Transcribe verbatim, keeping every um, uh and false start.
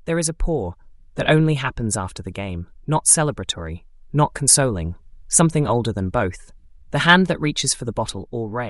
There is a pour that only happens after the game, not celebratory, not consoling, something older than both. The hand that reaches for the bottle or raise